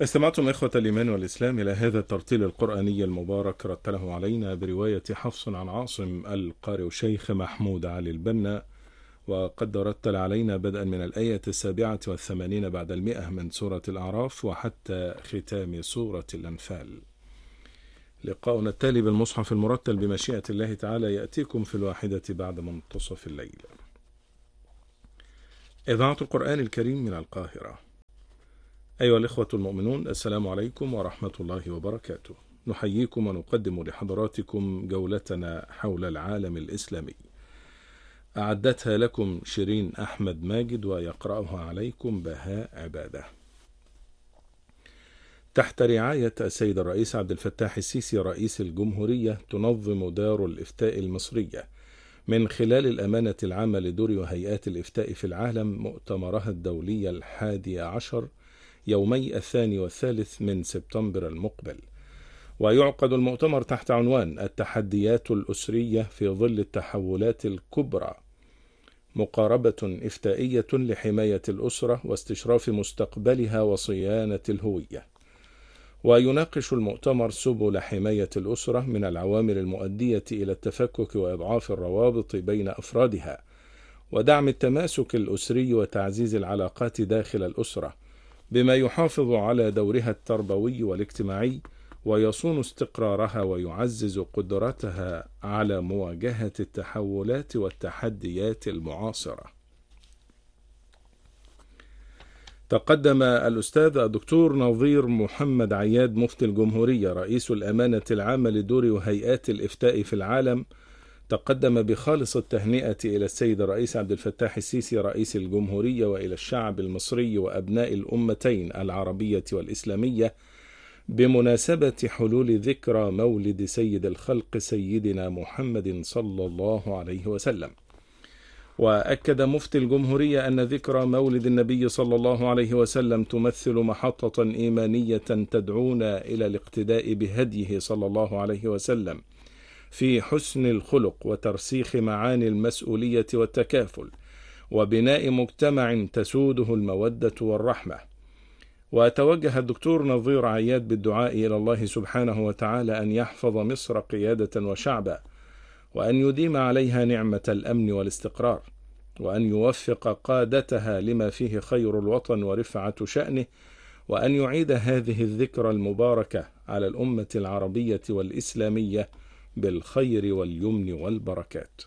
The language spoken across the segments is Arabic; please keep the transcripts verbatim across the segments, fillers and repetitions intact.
استمعتم إخوة الإيمان والإسلام إلى هذا الترتيل القرآني المبارك، رتله علينا برواية حفص عن عاصم القارئ الشيخ محمود علي البنا، وقد رتل علينا بدءا من الآية السابعة والثمانين بعد المئة من سورة الأعراف وحتى ختام سورة الأنفال. لقاؤنا التالي بالمصحف المرتل بمشيئة الله تعالى يأتيكم في الواحدة بعد منتصف الليل. إذاعة القرآن الكريم من القاهرة. أيها الإخوة المؤمنون، السلام عليكم ورحمة الله وبركاته. نحييكم ونقدم لحضراتكم جولتنا حول العالم الإسلامي. أعدتها لكم شيرين أحمد ماجد، ويقرأها عليكم بهاء عبادة. تحت رعاية السيد الرئيس عبد الفتاح السيسي رئيس الجمهورية، تنظم دار الإفتاء المصرية من خلال الأمانة العامة لدور وهيئات الإفتاء في العالم مؤتمرها الدولي الحادي عشر يومي الثاني والثالث من سبتمبر المقبل. ويعقد المؤتمر تحت عنوان التحديات الأسرية في ظل التحولات الكبرى، مقاربة إفتائية لحماية الأسرة واستشراف مستقبلها وصيانة الهوية. ويناقش المؤتمر سبل حماية الأسرة من العوامل المؤدية إلى التفكك وإضعاف الروابط بين أفرادها، ودعم التماسك الأسري وتعزيز العلاقات داخل الأسرة، بما يحافظ على دورها التربوي والاجتماعي ويصون استقرارها ويعزز قدرتها على مواجهة التحولات والتحديات المعاصرة. تقدم الأستاذ الدكتور نظير محمد عياد مفتي الجمهورية رئيس الأمانة العامة لدور وهيئات الإفتاء في العالم، تقدم بخالص التهنئة إلى السيد الرئيس عبد الفتاح السيسي رئيس الجمهورية وإلى الشعب المصري وأبناء الأمتين العربية والإسلامية بمناسبة حلول ذكرى مولد سيد الخلق سيدنا محمد صلى الله عليه وسلم. وأكد مفتي الجمهورية أن ذكرى مولد النبي صلى الله عليه وسلم تمثل محطة إيمانية تدعونا إلى الاقتداء بهديه صلى الله عليه وسلم في حسن الخلق وترسيخ معاني المسؤولية والتكافل، وبناء مجتمع تسوده المودة والرحمة. وتوجه الدكتور نظير عياد بالدعاء إلى الله سبحانه وتعالى أن يحفظ مصر قيادة وشعبا، وأن يديم عليها نعمة الأمن والاستقرار، وأن يوفق قادتها لما فيه خير الوطن ورفعة شأنه، وأن يعيد هذه الذكرى المباركة على الأمة العربية والإسلامية بالخير واليمن والبركات.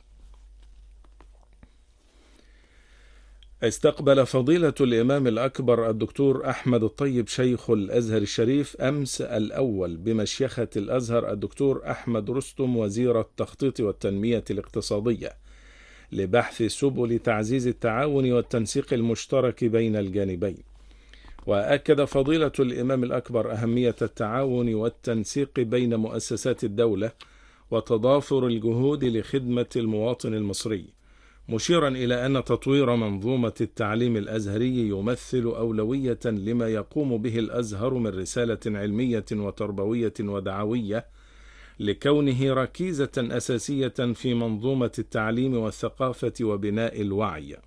استقبل فضيلة الإمام الأكبر الدكتور أحمد الطيب شيخ الأزهر الشريف أمس الأول بمشيخة الأزهر الدكتور أحمد رستم وزير التخطيط والتنمية الاقتصادية لبحث سبل تعزيز التعاون والتنسيق المشترك بين الجانبين. وأكد فضيلة الإمام الأكبر أهمية التعاون والتنسيق بين مؤسسات الدولة وتضافر الجهود لخدمة المواطن المصري، مشيرا إلى أن تطوير منظومة التعليم الأزهري يمثل أولوية لما يقوم به الأزهر من رسالة علمية وتربوية ودعوية، لكونه ركيزة أساسية في منظومة التعليم والثقافة وبناء الوعي.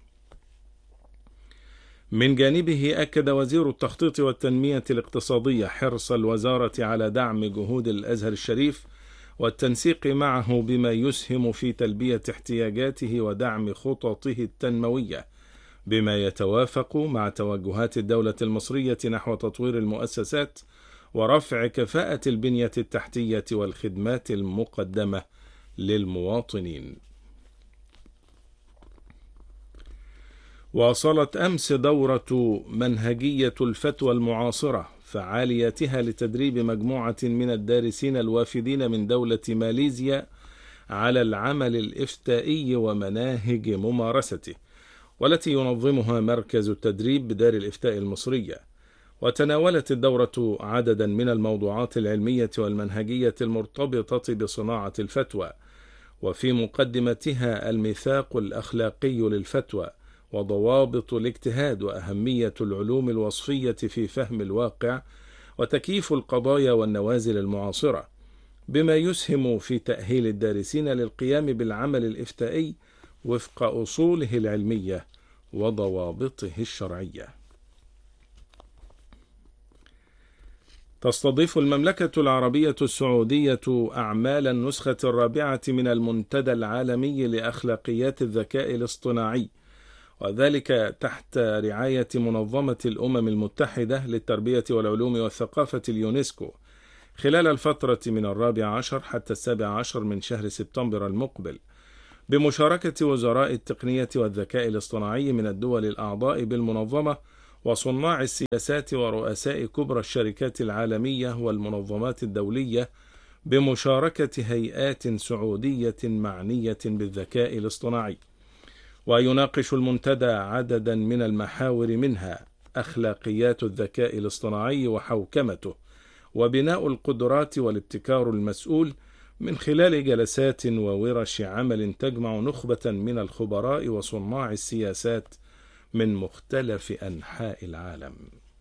من جانبه أكد وزير التخطيط والتنمية الاقتصادية حرص الوزارة على دعم جهود الأزهر الشريف والتنسيق معه بما يسهم في تلبية احتياجاته ودعم خططه التنموية، بما يتوافق مع توجهات الدولة المصرية نحو تطوير المؤسسات ورفع كفاءة البنية التحتية والخدمات المقدمة للمواطنين. واصلت أمس دورة منهجية الفتوى المعاصرة فعالياتها لتدريب مجموعة من الدارسين الوافدين من دولة ماليزيا على العمل الإفتائي ومناهج ممارسته، والتي ينظمها مركز التدريب بدار الإفتاء المصرية. وتناولت الدورة عددا من الموضوعات العلمية والمنهجية المرتبطة بصناعة الفتوى، وفي مقدمتها الميثاق الأخلاقي للفتوى وضوابط الاجتهاد وأهمية العلوم الوصفية في فهم الواقع وتكييف القضايا والنوازل المعاصرة، بما يسهم في تأهيل الدارسين للقيام بالعمل الإفتائي وفق أصوله العلمية وضوابطه الشرعية. تستضيف المملكة العربية السعودية أعمال النسخة الرابعة من المنتدى العالمي لأخلاقيات الذكاء الاصطناعي، وذلك تحت رعاية منظمة الأمم المتحدة للتربية والعلوم والثقافة اليونسكو، خلال الفترة من الرابع عشر حتى السابع عشر من شهر سبتمبر المقبل، بمشاركة وزراء التقنية والذكاء الاصطناعي من الدول الأعضاء بالمنظمة وصناع السياسات ورؤساء كبرى الشركات العالمية والمنظمات الدولية، بمشاركة هيئات سعودية معنية بالذكاء الاصطناعي. ويناقش المنتدى عددا من المحاور، منها أخلاقيات الذكاء الاصطناعي وحوكمته، وبناء القدرات والابتكار المسؤول، من خلال جلسات وورش عمل تجمع نخبة من الخبراء وصناع السياسات من مختلف أنحاء العالم.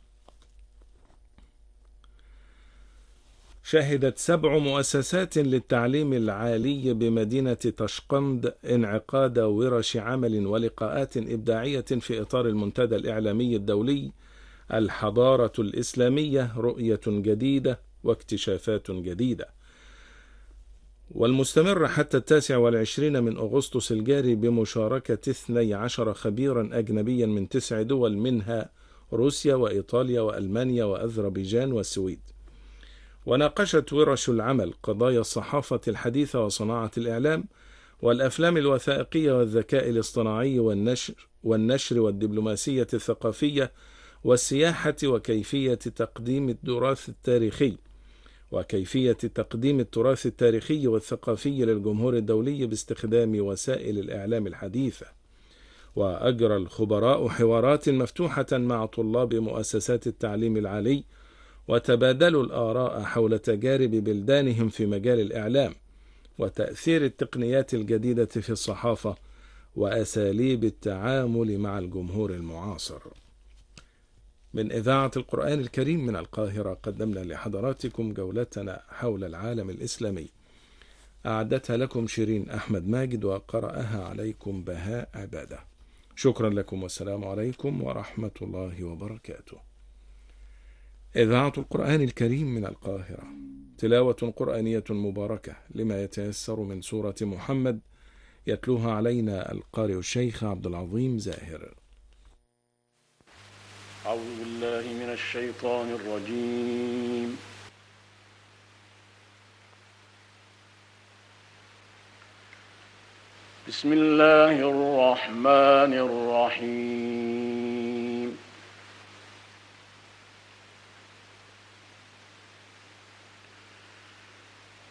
شهدت سبع مؤسسات للتعليم العالي بمدينة تاشقند انعقاد ورش عمل ولقاءات إبداعية في إطار المنتدى الإعلامي الدولي الحضارة الإسلامية، رؤية جديدة واكتشافات جديدة، والمستمر حتى التاسع والعشرين من أغسطس الجاري، بمشاركة اثني عشر خبيرا أجنبيا من تسع دول، منها روسيا وإيطاليا وألمانيا وأذربيجان والسويد. وناقشت ورش العمل قضايا الصحافة الحديثة وصناعة الإعلام والأفلام الوثائقية والذكاء الاصطناعي والنشر والنشر والدبلوماسية الثقافية والسياحة، وكيفية تقديم التراث التاريخي وكيفية تقديم التراث التاريخي والثقافي للجمهور الدولي باستخدام وسائل الإعلام الحديثة. وأجرى الخبراء حوارات مفتوحة مع طلاب مؤسسات التعليم العالي، وتبادلوا الآراء حول تجارب بلدانهم في مجال الإعلام وتأثير التقنيات الجديدة في الصحافة وأساليب التعامل مع الجمهور المعاصر. من إذاعة القرآن الكريم من القاهرة قدمنا لحضراتكم جولتنا حول العالم الإسلامي، أعدتها لكم شيرين أحمد ماجد وقرأها عليكم بهاء عبادة. شكرا لكم والسلام عليكم ورحمة الله وبركاته. إذاعة القرآن الكريم من القاهرة، تلاوة قرآنية مباركة لما يتيسر من سورة محمد، يتلوها علينا القارئ الشيخ عبد العظيم زاهر. أعوذ بالله من الشيطان الرجيم. بسم الله الرحمن الرحيم.